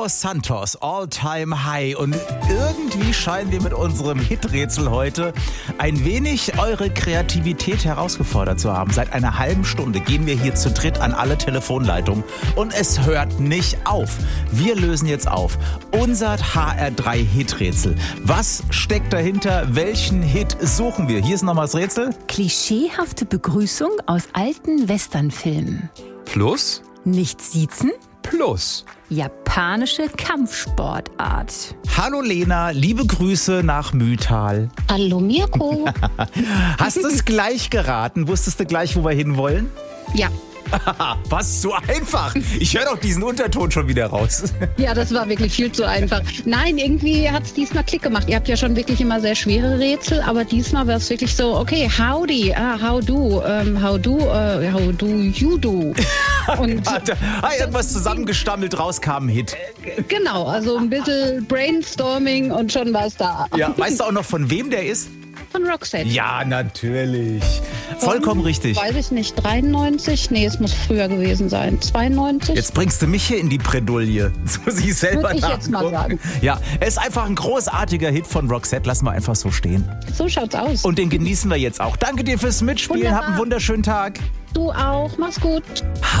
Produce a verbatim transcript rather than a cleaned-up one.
Los Santos, All Time High. Und irgendwie scheinen wir mit unserem Hiträtsel heute ein wenig eure Kreativität herausgefordert zu haben. Seit einer halben Stunde gehen wir hier zu dritt an alle Telefonleitungen und es hört nicht auf. Wir lösen jetzt auf unser H R drei Hiträtsel. Was steckt dahinter? Welchen Hit suchen wir? Hier ist nochmal das Rätsel. Klischeehafte Begrüßung aus alten Westernfilmen. Plus? Nicht siezen. Plus. Japanische Kampfsportart. Hallo Lena, liebe Grüße nach Mühltal. Hallo Mirko. Hast du es gleich geraten? Wusstest du gleich, wo wir hinwollen? Ja. Was, so einfach? Ich höre doch diesen Unterton schon wieder raus. Ja, das war wirklich viel zu einfach. Nein, irgendwie hat es diesmal Klick gemacht. Ihr habt ja schon wirklich immer sehr schwere Rätsel, aber diesmal war es wirklich so, okay, howdy, ah, how do, um, how do, uh, how do you do? Und ah, irgendwas zusammengestammelt, raus kam ein Hit. Genau, also ein bisschen Brainstorming und schon war es da. Ja, weißt du auch noch, von wem der ist? Von Roxette. Ja, natürlich. Vollkommen Von, richtig. Weiß ich nicht, dreiundneunzig? Nee, es muss früher gewesen sein. zweiundneunzig? Jetzt bringst du mich hier in die Bredouille. So sie selber Würde ich jetzt mal sagen. Ja, er ist einfach ein großartiger Hit von Roxette. Lassen wir einfach so stehen. So schaut's aus. Und den genießen wir jetzt auch. Danke dir fürs Mitspielen. Wunderbar. Hab einen wunderschönen Tag. Du auch. Mach's gut.